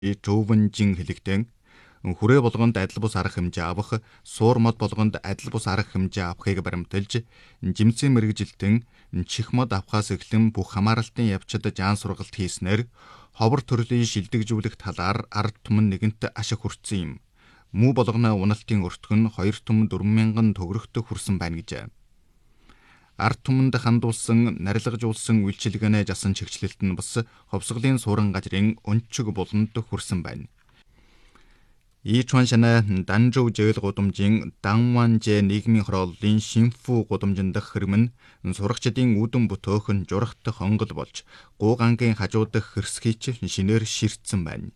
Жөвөнжин хэлэгдэн хүрээ болгонд адил бус арга хэмжээ авах, суур мод болгонд адил бус арга хэмжээ авахыг баримталж, жимсийн мэрэгжилтэн чих мод авахаас эхлэн бүх хамааралтын явцад жаан сургалт хийснээр ховор төрлийн шилдэгжүүлэх талаар ард түмэн нэгэнт ашиг хүртсэн юм. Мүү болгоно уналтын өртгөн 2 түмэн 4,000 төгрөгт хүрсэн байна гэж. Ард түмэнд хандуулсан, нарилгажуулсан үйлчилгээнэ жасан чигчлэлт нь бас ховсголын суурин газрын өнчөг болонд хүрсэн байна. Ичуаншана Данжоу жээл гудамжийн Данванжэ нийгмийн хорооллын Шинфу гудамжин дах хэрмэн сурагчдын үдэн бүтөөх нь журахт хонгол болж гуугангийн хажууд дах хэрсгийч шинээр ширтсэн байна.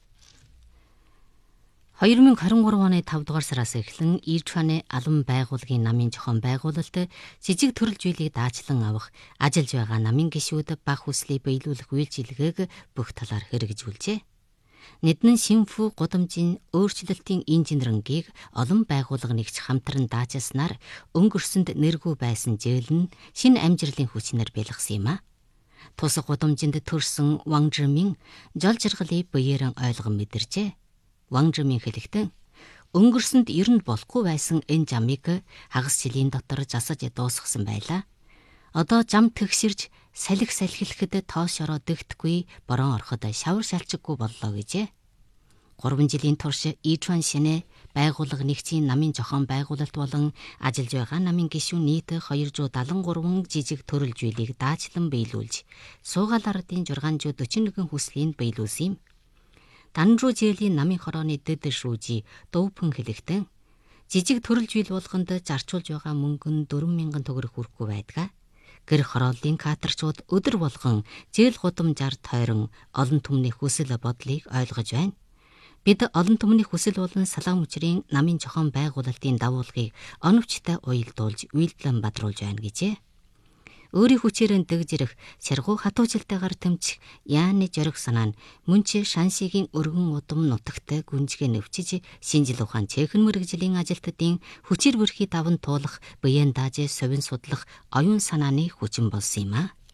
2023 оны 5 дугаар сараас эхлэн Ичуаны албан байгууллагын намын зохион байгуулалт жижиг төрөл зүйлийг даачлан авах, ажиллаж байгаа намын гишүүд бага хүслийг биелүүлэх үйлчилгээг бүх талаар хэрэгжүүлжээ. Нэгдэн Шинфу гудамжийн өөрчлөлтийн инженерингийг олон байгууллага нэгж хамтран даачилснаар өнгөрсөнд нэргүй байсан зээл нь шинэ амжилтын хүчнээр бэлгсэн юм а. Тус гудамжинд төрсэн Ван Жимин жол жаргалыг биеэрэн ойлгон мэдэрчээ. Ван Жимин хэлэхдээ өнгөрсөнд ерөнд болохгүй байсан энэ жамыг хагас жилийн дотор засаж дуусгасан байлаа. Одоо жам тэгширж салхи салхилэхэд тоошороо дэгдэхгүй борон ороход шавар шалчиггүй боллоо гэжээ. 3 жилийн турш Ичуан шинэ байгууллага нэгцийн намын зохион байгуулалт болон ажиллаж байгаа намын гишүүн нийт 273 жижиг төрөл зүйлийг даачлан биелүүлж, суугаал ардын 641 хүслийг биелүүлсэн юм. Данжуу жээлийн намын хорооны дэд шүүжи Дөвпэн хэлэхдээ жижиг төрөл зүйл болгонд зарчуулж байгаа мөнгө нь 4,000 төгрөг хүрэхгүй байдаг. Гэр хорооллын катерчууд өдөр болгон зээл гудамжаар тойрон олон түмний хүсэл бодлыг ойлгож байна. Бид олон түмний хүсэл болон салаа мөчрийн намын зохион байгуулалтын дагуулгыг оновчтой уялдуулж үйлдэлэн бадруулж байна гэжээ. Өөрийн хүчээр дэгжирэх сэргүү хатуужилтайгаар тэмцэх яаны жориг санаа нь мөн ч шансигийн өргөн удам нутагтай гүнзгий нэвчиж шинжил ухаан цэхэн мэрэгжлийн ажилтнуудын хүчээр бүрхий даван туулах, биеэн дааж совин судлах оюун санааны хүчин болсон юм а.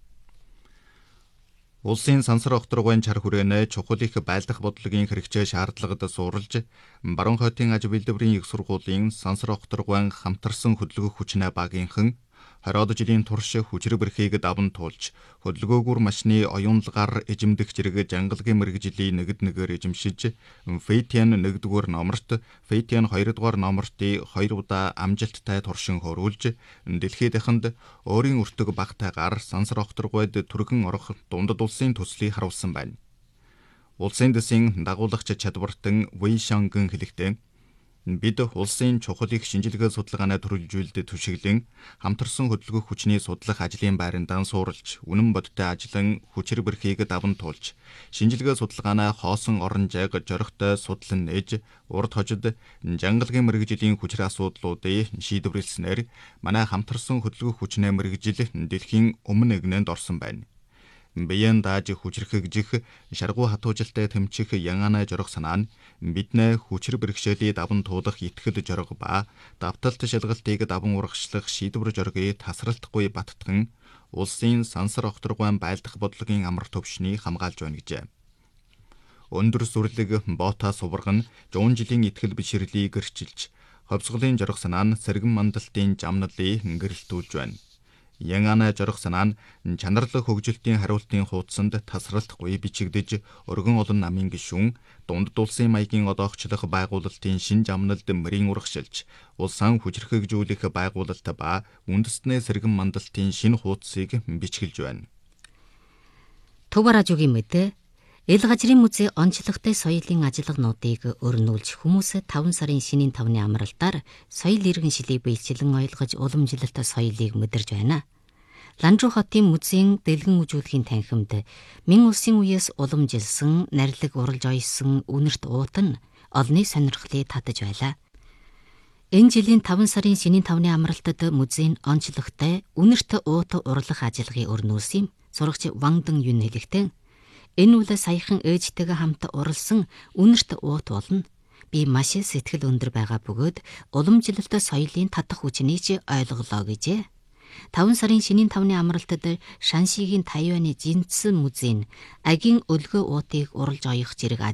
Улсын сансар огторгойн чар хүрээнэ чухал их байлдах бодлогын хэрэгцээ шаардлагад суурлж, баруун хотын аж билдвэрийн их сургуулийн сансар огторгойн хамтарсан хөдөлгөх хүчнээ багийнхан 20 жилийн турш хүчрэг бэрхийг даван туулж, хөдөлгөөгүйр машины оюунлагаар эжимдэх зэрэг жангалгийн мэрэгжлийн нэгээр эжимшиж, Фейтиан 1-р номерт, Фейтиан 2-р номертыг 2 удаа амжилттай туршин хөөрүүлж, дэлхийд дахинд өөрийн өртөг багтайгаар сансар огторгойд түргэн орох дундад улсын төслийг харуулсан байна. Улсын дэсийн дагуулагч чадвартан Вэй Шангэн хэлэхдээ бид улсын чухал их шинжилгээ судалгааны төрөлжүүлэлд түшиглэн хамтарсан хөдөлгөх хүчний судлах ажлын байрандаа суурилж, үнэн бодтой ажиллан хүчрэг бэрхийг даван туулж, шинжилгээ судалгааны хоосон орон жайг жоригтой судлан нээж, урд хожид жангалгийн мэрэгжлийн хүчрэг асуудлуудыг шийдвэрлснээр манай хамтарсан хөдөлгөх хүчний мэрэгжил дэлхийн өмнө нэгнэнд орсон байна. Биеэн дааж хүчрэхэгжих, шаргуу хатуужилтай тэмчих янгаана жорох санаа нь биднээ хүчрэг бэрхшээлийг даван туулах итгэл жорог ба давталт шалгалтыг даван урагшлах шийдвэр жоргийг тасралтгүй баттган улсын сансар огторгойн байлдах бодлогын амар төвшнийг хамгаалж байна гэжээ. Өндөр сүрлэг боотаа суварган 100 жилийн итгэл бишрлийг гэрчилж, ховсголын жорох санаа нь сэргэн мандалтын жамналыг гэрэлтүүлж байна. Янгаана жорох санаа нь чанарлаг хөгжилтийн хариултын хуудсанд тасралтгүй бичигдэж, өргөн олон намын гишүүн дундад улсын маягийн одоогчлох байгуулалтын шин жамналд мөрийн урагшилж, улсаа хүчрэхэгжүүлэх байгуулалт ба үндэстнээ сэргэн мандалтын шинэ хуудсыг бичгэлж байна. Төв радиогийн мэдээ Эл газрын музей онцлогтой соёлын ажиллагаануудыг өрнүүлж, хүмүүс 5 сарын шинийн 5-ны амралтаар соёл иргэншилийг биелжлэн ойлгож, уламжлалт соёлыг мэдэрж байна. Ланжуу хотын музейн дэлгэн үжүүлэхийн танхимд мэн улсын үеэс уламжилсан, нарилэг уралж ойсон үнэрт уут нь олонний сонирхлыг татаж байлаа. Энэ жилийн 5 сарын шинийн 5-ны амралтад музейн онцлогтой үнэрт уут урлах ажиллагааг өрнүүлсэн. Сурагч Ван Дэн Юн хэлэхдээ энэ үл саяхан ээжтэйгээ хамт уралсан үнэрт уут болно. Би маш сэтгэл өндөр байгаа бөгөөд уламжлалт соёлын татах хүчнийг ч ойлголоо гэжээ. 5 сарын шинийн 5-ны амралтад Шаншигийн Тайваны Жинцэн музейн агийн өлгөө уутыг уралж оёх зэрэг